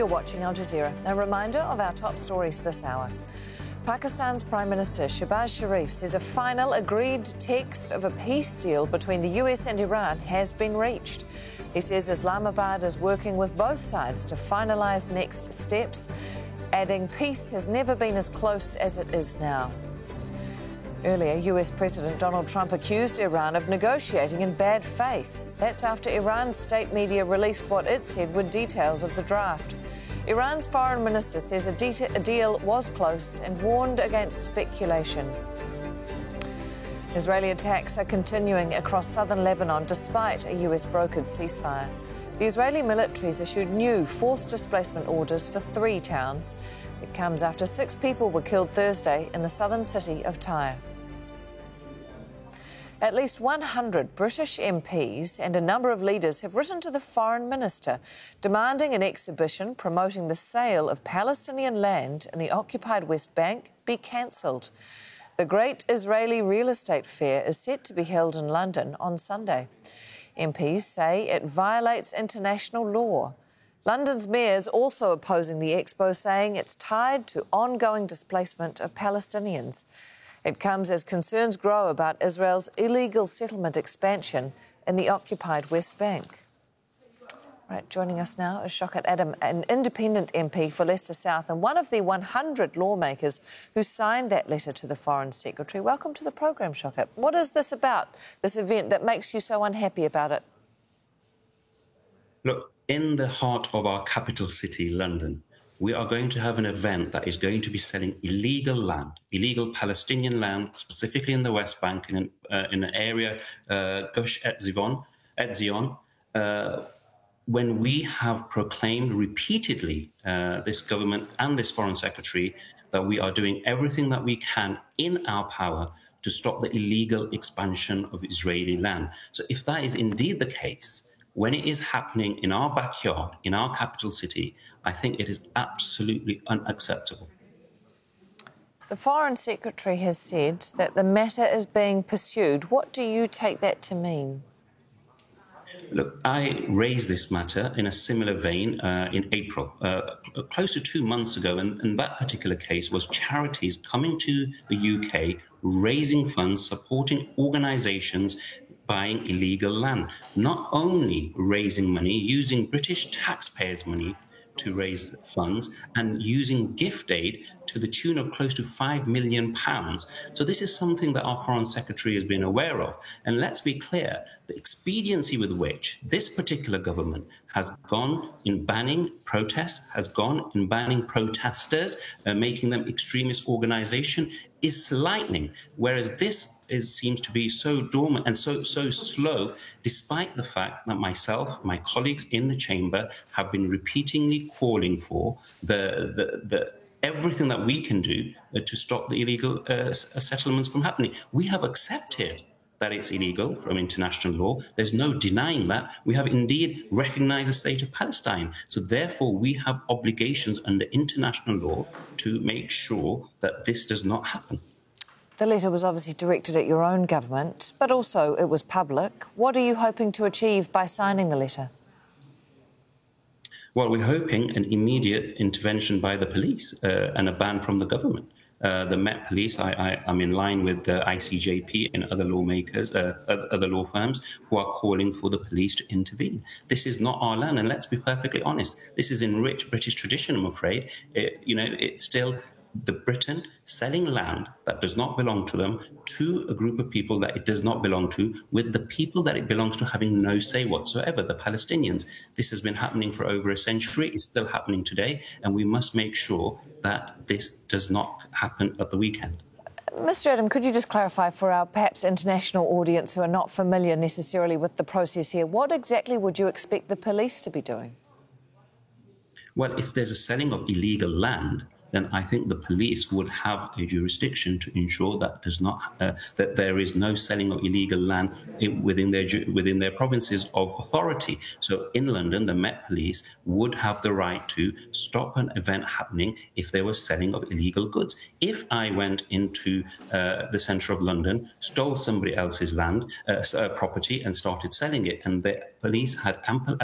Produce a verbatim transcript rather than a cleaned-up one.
You're watching Al Jazeera. A reminder of our top stories this hour. Pakistan's Prime Minister Shehbaz Sharif says a final agreed text of a peace deal between the U S and Iran has been reached. He says Islamabad is working with both sides to finalise next steps, adding peace has never been as close as it is now. Earlier, U S President Donald Trump accused Iran of negotiating in bad faith. That's after Iran's state media released what it said were details of the draft. Iran's foreign minister says a, de- a deal was close and warned against speculation. Israeli attacks are continuing across southern Lebanon despite a U S brokered ceasefire. The Israeli military has issued new forced displacement orders for three towns. It comes after six people were killed Thursday in the southern city of Tyre. At least one hundred British M Ps and a number of leaders have written to the Foreign Minister demanding an exhibition promoting the sale of Palestinian land in the occupied West Bank be cancelled. The Great Israeli Real Estate Fair is set to be held in London on Sunday. M Ps say it violates international law. London's mayor is also opposing the expo, saying it's tied to ongoing displacement of Palestinians. It comes as concerns grow about Israel's illegal settlement expansion in the occupied West Bank. Right, joining us now is Shaukat Adam, an independent M P for Leicester South and one of the one hundred lawmakers who signed that letter to the Foreign Secretary. Welcome to the programme, Shaukat. What is this about, this event, that makes you so unhappy about it? Look, in the heart of our capital city, London, we are going to have an event that is going to be selling illegal land, illegal Palestinian land, specifically in the West Bank, in an, uh, in an area, uh, Gush Etzion, Etzion, uh, when we have proclaimed repeatedly, uh, this government and this Foreign Secretary, that we are doing everything that we can in our power to stop the illegal expansion of Israeli land. So if that is indeed the case, when it is happening in our backyard, in our capital city, I think it is absolutely unacceptable. The Foreign Secretary has said that the matter is being pursued. What do you take that to mean? Look, I raised this matter in a similar vein uh, in April, uh, close to two months ago, and, and that particular case was charities coming to the U K, raising funds, supporting organisations buying illegal land, not only raising money, using British taxpayers' money to raise funds and using gift aid to the tune of close to five million pounds. So this is something that our Foreign Secretary has been aware of. And let's be clear, the expediency with which this particular government has gone in banning protests, has gone in banning protesters, uh, making them extremist organisation, is slightening, whereas this is, seems to be so dormant and so so slow, despite the fact that myself, my colleagues in the chamber have been repeatedly calling for the the, the everything that we can do uh, to stop the illegal uh, settlements from happening. We have accepted that it's illegal from international law. There's no denying that. We have indeed recognized the state of Palestine. So therefore, we have obligations under international law to make sure that this does not happen. The letter was obviously directed at your own government, but also it was public. What are you hoping to achieve by signing the letter? Well, we're hoping an immediate intervention by the police uh, and a ban from the government. Uh, the Met Police, I, I, I'm in line with the I C J P and other lawmakers, uh, other law firms who are calling for the police to intervene. This is not our land, and let's be perfectly honest. This is in rich British tradition, I'm afraid. It, you know, it's still the Britain selling land that does not belong to them to a group of people that it does not belong to, with the people that it belongs to having no say whatsoever, the Palestinians. This has been happening for over a century. It's still happening today, and we must make sure that this does not happen at the weekend. Mister Adam, could you just clarify for our perhaps international audience who are not familiar necessarily with the process here, what exactly would you expect the police to be doing? Well, if there's a selling of illegal land, then I think the police would have a jurisdiction to ensure that does not uh, that there is no selling of illegal land in, within their within their provinces of authority. So in London, the Met Police would have the right to stop an event happening if there was selling of illegal goods. If I went into uh, the centre of London, stole somebody else's land, uh, uh, property, and started selling it, and the police had ample